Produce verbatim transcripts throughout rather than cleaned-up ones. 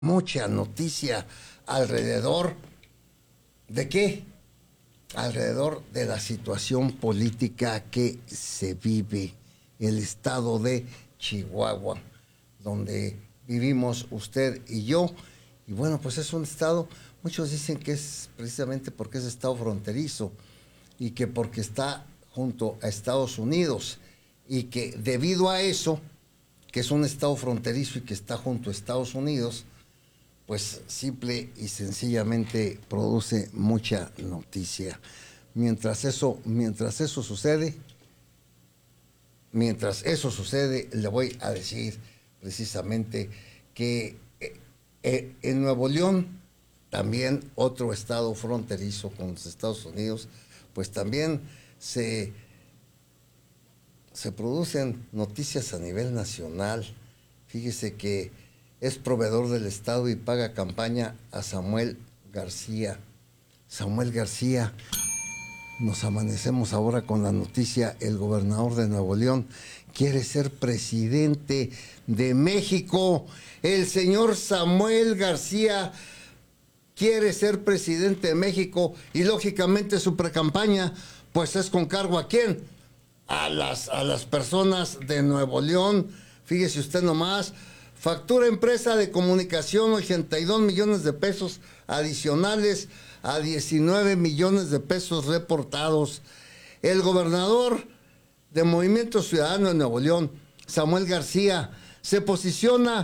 mucha noticia alrededor de qué, alrededor de la situación política que se vive el estado de Chihuahua, donde vivimos usted y yo. Y bueno, pues es un estado, muchos dicen que es precisamente porque es estado fronterizo y que porque está junto a Estados Unidos y que debido a eso, que es un estado fronterizo y que está junto a Estados Unidos, pues simple y sencillamente produce mucha noticia. Mientras eso, mientras eso sucede, mientras eso sucede, le voy a decir precisamente que eh, en Nuevo León, también otro estado fronterizo con los Estados Unidos, pues también se, se producen noticias a nivel nacional. Fíjese que es proveedor del Estado y paga campaña a Samuel García. Samuel García, nos amanecemos ahora con la noticia, el gobernador de Nuevo León quiere ser presidente de México. El señor Samuel García quiere ser presidente de México y lógicamente su precampaña pues es con cargo ¿a quién? A las, a las personas de Nuevo León. Fíjese usted nomás, factura empresa de comunicación ochenta y dos millones de pesos adicionales a diecinueve millones de pesos reportados. El gobernador de Movimiento Ciudadano de Nuevo León, Samuel García, se posiciona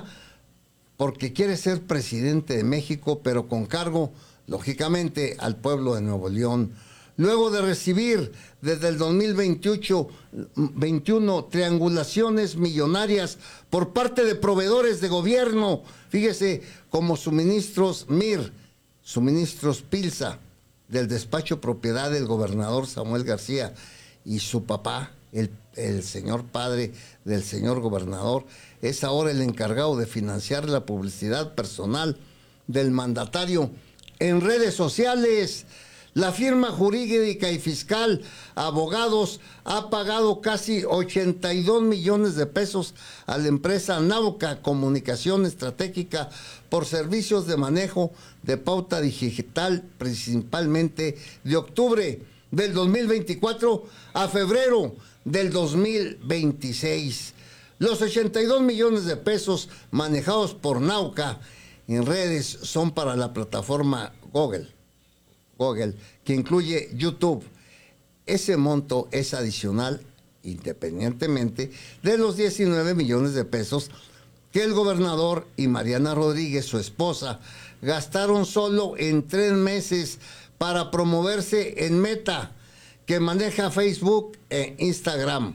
porque quiere ser presidente de México, pero con cargo, lógicamente, al pueblo de Nuevo León. Luego de recibir desde el dos mil veintiocho, veintiuno triangulaciones millonarias por parte de proveedores de gobierno, fíjese, como suministros M I R, suministros Pilsa, del despacho propiedad del gobernador Samuel García, y su papá, el, el señor padre del señor gobernador, es ahora el encargado de financiar la publicidad personal del mandatario en redes sociales. La firma jurídica y fiscal, abogados, ha pagado casi ochenta y dos millones de pesos a la empresa Nauka Comunicación Estratégica por servicios de manejo de pauta digital, principalmente de octubre del dos mil veinticuatro a febrero del dos mil veintiséis. Los ochenta y dos millones de pesos manejados por Nauka en redes son para la plataforma Google. Google, que incluye YouTube. Ese monto es adicional, independientemente de los diecinueve millones de pesos que el gobernador y Mariana Rodríguez, su esposa, gastaron solo en tres meses para promoverse en Meta, que maneja Facebook e Instagram.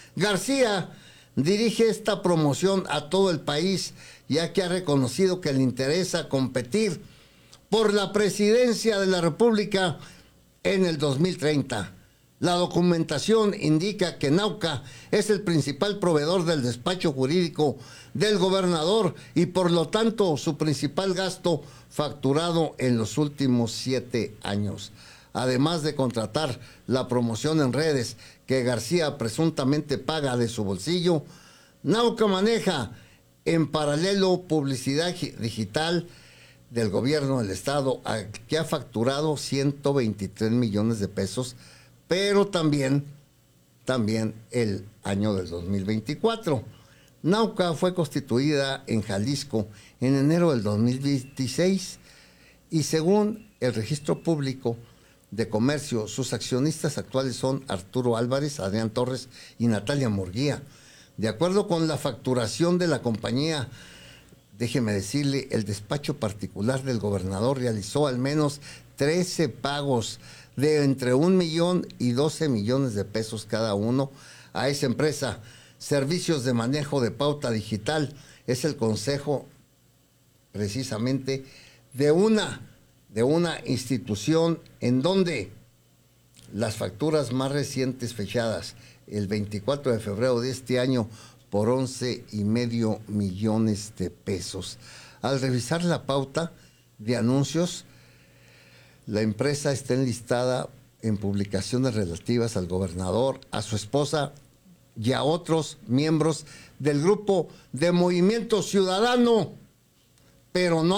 García dirige esta promoción a todo el país, ya que ha reconocido que le interesa competir por la presidencia de la República en el dos mil treinta. La documentación indica que Nauka es el principal proveedor del despacho jurídico del gobernador y por lo tanto su principal gasto facturado en los últimos siete años. Además de contratar la promoción en redes que García presuntamente paga de su bolsillo, Nauka maneja en paralelo publicidad digital del gobierno del estado, que ha facturado ciento veintitrés millones de pesos, pero también, también el año del dos mil veinticuatro. Nauka fue constituida en Jalisco en enero del dos mil veintiséis y según el registro público de comercio, sus accionistas actuales son Arturo Álvarez, Adrián Torres y Natalia Murguía. De acuerdo con la facturación de la compañía, déjeme decirle, el despacho particular del gobernador realizó al menos trece pagos de entre un millón y doce millones de pesos cada uno a esa empresa. Servicios de manejo de pauta digital es el consejo precisamente de una, de una institución en donde las facturas más recientes fechadas el veinticuatro de febrero de este año por once y medio millones de pesos. Al revisar la pauta de anuncios, la empresa está enlistada en publicaciones relativas al gobernador, a su esposa y a otros miembros del grupo de Movimiento Ciudadano, pero no